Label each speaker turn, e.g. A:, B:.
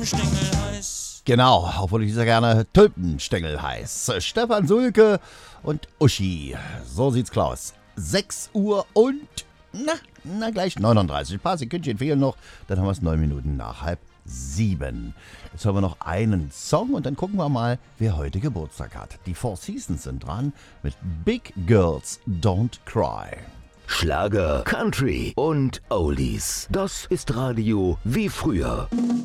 A: Stängelheiß.
B: Genau, obwohl ich sehr gerne Tulpenstängel heiß. Stefan Sulke und Uschi. So sieht's aus. 6 Uhr und, gleich 39. Ein paar Sekündchen fehlen noch. Dann haben wir es 9 Minuten nach 6:30. Jetzt haben wir noch einen Song und dann gucken wir mal, wer heute Geburtstag hat. Die Four Seasons sind dran mit Big Girls Don't Cry.
C: Schlager, Country und Oldies. Das ist Radio wie früher.